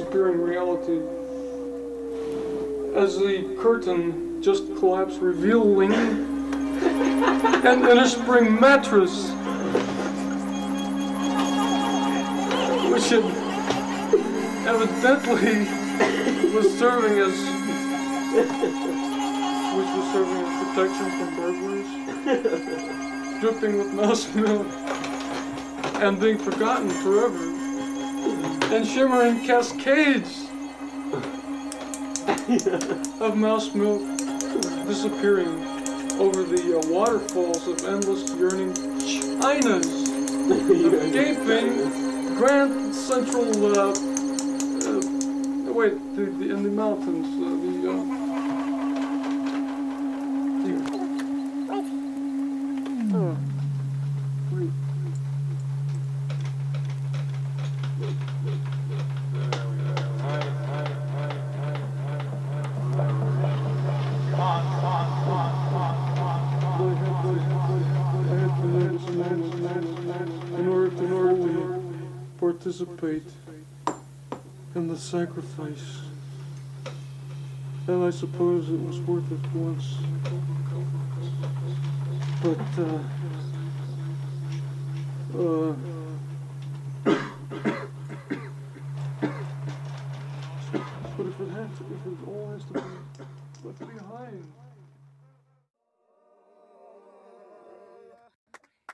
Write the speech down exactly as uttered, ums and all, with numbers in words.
disappearing reality. As the curtain just collapsed, revealing an inner spring mattress, which had evidently was serving as which was serving as protection from burglars, dripping with mouse milk, and being forgotten forever, and shimmering cascades of mouse milk disappearing over the uh, waterfalls of endless yearning chinas, of gaping Grand Central, uh, uh, wait, the, the, in the mountains, uh, the, uh, the, uh, wait. In order, in order to participate in the sacrifice, and I suppose it was worth it once. But uh, uh,